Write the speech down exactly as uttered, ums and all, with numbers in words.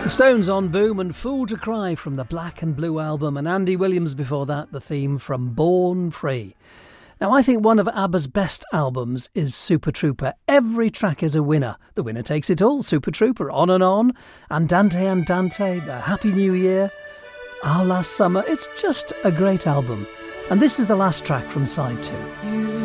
The Stones on Boom and Fool to Cry from the Black and Blue album, and Andy Williams before that, the theme from Born Free. Now, I think one of ABBA's best albums is Super Trooper. Every track is a winner. The winner takes it all. Super Trooper, On and On, Andante Andante, The Happy New Year, Our Last Summer. It's just a great album. And this is the last track from side two.